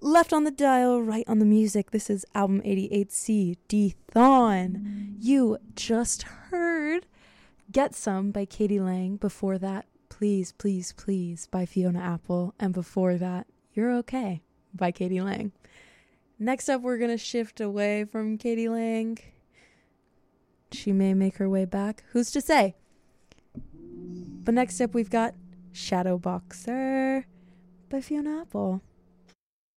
Left on the dial, right on the music. This is album 88C, D-Thon. You just heard Get Some by Katie Lang. Before that, Please, Please, Please by Fiona Apple. And before that, You're Okay by Katie Lang. Next up, we're going to shift away from Katie Lang. She may make her way back. Who's to say? But next up, we've got Shadow Boxer by Fiona Apple.